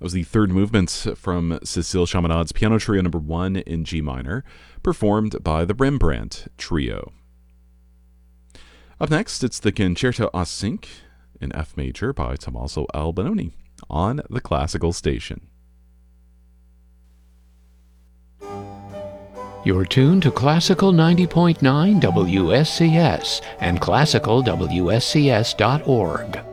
was the third movement from Cécile Chaminade's Piano Trio No. 1 in G minor, performed by the Rembrandt Trio. Up next, it's the Concerto Os 5 in F major by Tommaso Albinoni on the Classical Station. You're tuned to Classical 90.9 WSCS and classicalwscs.org.